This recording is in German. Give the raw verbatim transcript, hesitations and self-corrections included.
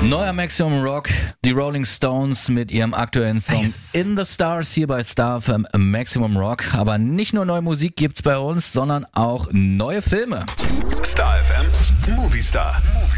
Neuer Maximum Rock, die Rolling Stones mit ihrem aktuellen Song Nice. In the Stars hier bei Star F M Maximum Rock. Aber nicht nur neue Musik gibt's bei uns, sondern auch neue Filme. Star F M Movie Star.